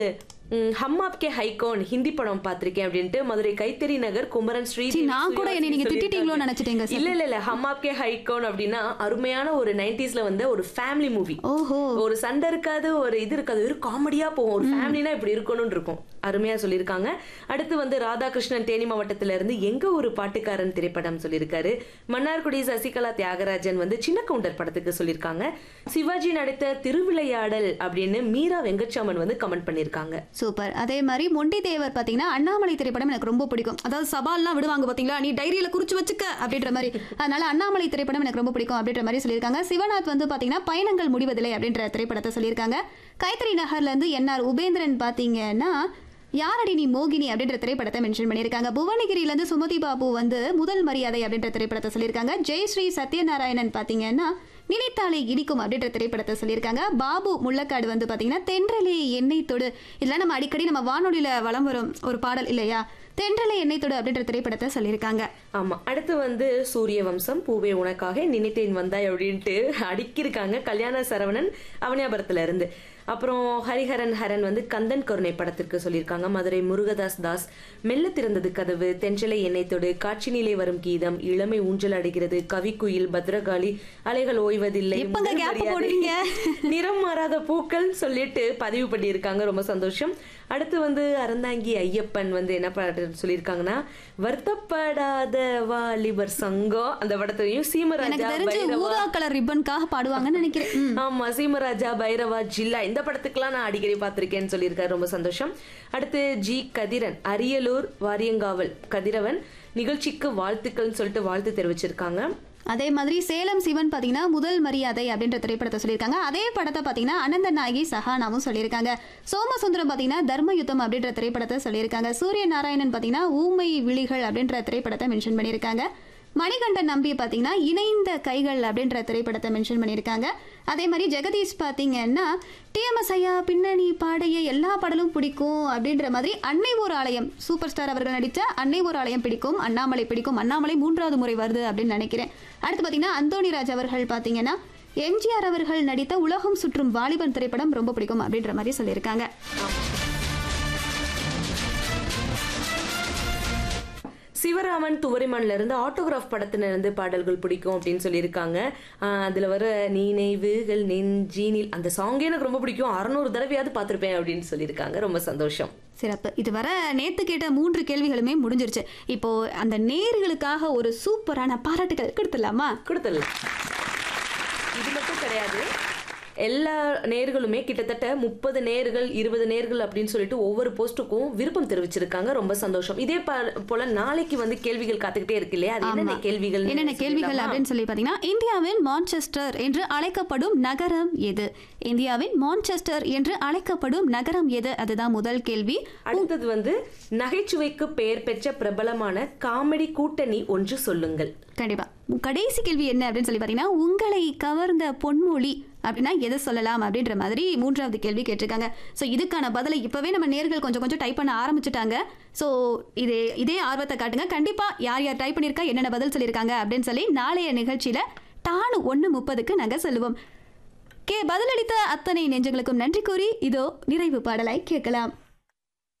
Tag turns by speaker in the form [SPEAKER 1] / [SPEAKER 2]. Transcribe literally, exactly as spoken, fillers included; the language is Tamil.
[SPEAKER 1] ம், ஹம் ஆப்கே ஹைகோன் ஹிந்தி படம் பார்த்திருக்கேன் அப்படின்ட்டு மதுரை கைத்தறி நகர் குமரன் ஸ்ரீ
[SPEAKER 2] சீ, நான் கூட என்னை நீங்க திட்டிட்டீங்களோன்னு நினைச்சிட்டேங்க சார்.
[SPEAKER 1] இல்ல இல்ல இல்ல ஹம் ஆப்கே ஹைகோன் அப்படின்னா அருமையான ஒரு நைன்டிஸ்ல வந்து ஒரு ஃபேமிலி மூவி.
[SPEAKER 2] ஓஹோ.
[SPEAKER 1] ஒரு சண்டை இருக்காது, ஒரு இது இருக்காது, ஒரு காமெடியா போகும். ஒரு ஃபேமிலினா இப்படி இருக்கணும்னு இருக்கும். அருமையா சொல்லியிருக்காங்க. அடுத்து வந்து ராதாகிருஷ்ணன் தேனி மாவட்டத்தில இருந்து எங்க ஒரு பாட்டுக்காரன் திரைப்படம் சொல்லியிருக்காரு. மன்னார்குடி சசிகலா தியாகராஜன் வந்து சின்ன கவுண்டர் படத்துக்கு சொல்லியிருக்காங்க. சிவாஜி நடித்த திருவிளையாடல் அப்படின்னு மீரா வெங்கட்சாமன் வந்து கமெண்ட் பண்ணியிருக்காங்க.
[SPEAKER 2] சூப்பர். அதே மாதிரி மொண்டி தேவர் பாத்தீங்கன்னா அண்ணாமலை திரைப்படம் எனக்கு ரொம்ப பிடிக்கும். அதாவது சவால்லாம் விடுவாங்க பாத்தீங்களா, நீ டைரியில குறிச்சு வச்சுக்க அப்படின்ற மாதிரி. அதனால அண்ணாமலை திரைப்படம் எனக்கு ரொம்ப பிடிக்கும் அப்படின்ற மாதிரி சொல்லியிருக்காங்க. சிவநாத் வந்து பாத்தீங்கன்னா பயணங்கள் முடிவதில்லை அப்படின்ற திரைப்படத்தை சொல்லியிருக்காங்க. கைத்தறி நகர்ல இருந்து என்ஆர் உபேந்திரன் பாத்தீங்கன்னா யாரடி நீ மோகினி அப்படின்ற திரைப்படத்தை மென்ஷன் பண்ணியிருக்காங்க. புவனகிரியில இருந்து சுமதி பாபு வந்து முதல் மரியாதை அப்படின்ற திரைப்படத்தை சொல்லியிருக்காங்க. ஜெயஸ்ரீ சத்யநாராயணன் பாத்தீங்கன்னா நினைத்தாலே இனிக்கும் அப்படின்ற திரைப்படத்தை சொல்லியிருக்காங்க. பாபு முள்ளக்காடு வந்து பாத்தீங்கன்னா தென்றலே எண்ணெய் தொடு, இதெல்லாம் நம்ம அடிக்கடி நம்ம வானொலியில வலம் வரும் ஒரு பாடல் இல்லையா, தென்றலே எண்ணெய் தொடு அப்படின்ற திரைப்படத்தை சொல்லியிருக்காங்க.
[SPEAKER 1] ஆமா. அடுத்து வந்து சூரிய வம்சம் பூவே உனக்காக நினைத்தேன் வந்தாய் அப்படின்ட்டு அடிக்கிருக்காங்க கல்யாண சரவணன் அவனியாபுரத்துல இருந்து. அப்புறம் ஹரிஹரன் ஹரன் வந்து கந்தன் கருணை படத்திற்கு சொல்லியிருக்காங்க. மதுரை முருகதாஸ் தாஸ் மெல்ல திறந்தது கதவு, தென்றலை எண்ணெய்த்தொடு, காட்சினிலே வரும் கீதம், இளமை ஊஞ்சல் அடைகிறது, கவிக்குயில், பத்ரகாளி, அலைகள் ஓய்வதில்லை, நிறம் மாறாத பூக்கள் சொல்லிட்டு பதிவு பண்ணியிருக்காங்க. ரொம்ப சந்தோஷம். அடுத்து வந்து அறந்தாங்கி ஐயப்பன் வந்து என்ன பாட்டு சொல்லியிருக்காங்கன்னா வருத்தப்படாத வாலிபர் சங்கம் அந்த படத்தையும் சீமராஜா
[SPEAKER 2] ஊதா கலர் ரிப்பனுக்காக பாடுவாங்கன்னு நினைக்கிறேன்.
[SPEAKER 1] ஆமா, சீமராஜா பைரவா ஜில்லா இந்த படத்துக்குலாம் நான் அடிக்கடி பார்த்திருக்கேன்னு சொல்லியிருக்காரு. ரொம்ப சந்தோஷம். அடுத்து ஜி கதிரன் அரியலூர் வாரியங்காவல் கதிரவன் நிகழ்ச்சிக்கு வாழ்த்துக்கள்னு சொல்லிட்டு வாழ்த்து தெரிவிச்சிருக்காங்க.
[SPEAKER 2] அதே மாதிரி சேலம் சிவன் பாத்தீங்கன்னா முதல் மரியாதை அப்படின்ற திரைப்படத்தை சொல்லியிருக்காங்க. அதே படத்தை பாத்தீங்கன்னா அனந்த நாயகி சஹானாவும் சொல்லியிருக்காங்க. சோமசுந்தரம் பாத்தீங்கன்னா தர்ம யுத்தம் அப்படின்ற திரைப்படத்தை சொல்லியிருக்காங்க. சூரிய நாராயணன் பாத்தீங்கன்னா ஊமை விழிகள் அப்படின்ற திரைப்படத்தை மென்ஷன் பண்ணியிருக்காங்க. மணிகண்டன் நம்பி பாத்தீங்கன்னா இணைந்த கைகள் அப்படின்ற திரைப்படத்தை மென்ஷன் பண்ணியிருக்காங்க. அதே மாதிரி ஜெகதீஷ் பாத்தீங்கன்னா டிஎம்எஸ் ஐயா பின்னணி பாடைய எல்லா பாடலும் பிடிக்கும் அப்படின்ற மாதிரி அன்னை ஒரு ஆலயம் சூப்பர் ஸ்டார் அவர்கள் நடித்த அன்னை ஒரு ஆலயம் பிடிக்கும், அண்ணாமலை பிடிக்கும், அண்ணாமலை மூன்றாவது முறை வருது அப்படின்னு நினைக்கிறேன். அடுத்து பாத்தீங்கன்னா அந்தோணிராஜ் அவர்கள் பாத்தீங்கன்னா எம்ஜிஆர் அவர்கள் நடித்த உலகம் சுற்றும் வாலிபன் திரைப்படம் ரொம்ப பிடிக்கும் அப்படின்ற மாதிரி சொல்லியிருக்காங்க.
[SPEAKER 1] சிவராமன் துவரிமன்ல இருந்து ஆட்டோகிராஃப் படத்துல இருந்து பாடல்கள் பிடிக்கும் அப்படின்னு சொல்லியிருக்காங்க. அதுல வர நினைவுகள் நெஞ்சினில் அந்த சாங்கே எனக்கு ரொம்ப பிடிக்கும், அறுநூறு தடவையாவது பார்த்திருப்பேன் அப்படின்னு சொல்லியிருக்காங்க. ரொம்ப சந்தோஷம்.
[SPEAKER 2] சிறப்பு. இதுவரை நேத்து கேட்ட மூன்று கேள்விகளுமே முடிஞ்சிருச்சு. இப்போ அந்த நேர்களுக்காக ஒரு சூப்பரான பாராட்டுகள் கொடுத்துடலாமா?
[SPEAKER 1] கொடுத்துடலாம். இது மட்டும் கிடையாது, எல்லா நேர்களுமே கிட்டத்தட்ட முப்பது நேர்கள் இருபது நேர்கள் அப்படின்னு சொல்லிட்டு ஒவ்வொரு போஸ்டுக்கும் விருப்பம் தெரிவிச்சிருக்காங்க. ரொம்ப சந்தோஷம். இதே போல நாளைக்கு வந்து கேள்விகள் காத்துக்கிட்டே இருக்கு இல்லையா, அது என்னென்ன கேள்விகள்
[SPEAKER 2] என்னென்ன கேள்விகள் அப்படின்னு சொல்லி பாத்தீங்கன்னா இந்தியாவின் மான்செஸ்டர் என்று அழைக்கப்படும் நகரம் எது? இந்தியாவின் மான்செஸ்டர் என்று அழைக்கப்படும் நகரம் எது? அதுதான் முதல் கேள்வி.
[SPEAKER 1] அடுத்தது வந்து நகைச்சுவைக்கு பெயர் பெற்ற பிரபலமான காமெடி கூட்டணி ஒன்று சொல்லுங்கள்.
[SPEAKER 2] கண்டிப்பா. கடைசி கேள்வி என்ன அப்படின்னு சொல்லி பாத்தீங்கன்னா உங்களை கவர்ந்த பொன்மொழி அப்படின்னா எதை சொல்லலாம் அப்படின்ற மாதிரி மூன்றாவது கேள்வி கேட்டிருக்காங்க. ஸோ இதுக்கான பதிலை இப்பவே நம்ம நேர்கள் கொஞ்சம் கொஞ்சம் டைப் பண்ண ஆரம்பிச்சுட்டாங்க. ஸோ இதே இதே ஆர்வத்தை காட்டுங்க. கண்டிப்பா யார் யார் டைப் பண்ணியிருக்கா, என்னென்ன பதில் சொல்லியிருக்காங்க அப்படின்னு சொல்லி நாளைய நிகழ்ச்சியில டானு ஒன்று முப்பதுக்கு நாங்க சொல்லுவோம். கே பதிலளித்த அத்தனை நெஞ்சங்களுக்கும் நன்றி கூறி இதோ நிறைவு பாடலை கேட்கலாம்.